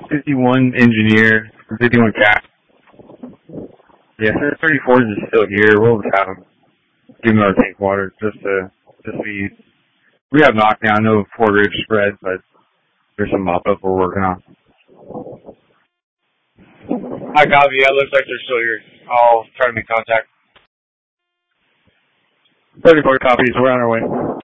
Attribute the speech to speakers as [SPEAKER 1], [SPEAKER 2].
[SPEAKER 1] 51 engineer, 51 cap. Yeah, since 34 is still here, we'll just have him give him our tank water just to see. We have knockdown, no Fort Ridge spread, but there's some mop up we're working on.
[SPEAKER 2] Hi, copy. Yeah, it looks like they're still here. I'll try to make contact.
[SPEAKER 1] 34 copies. We're on our way.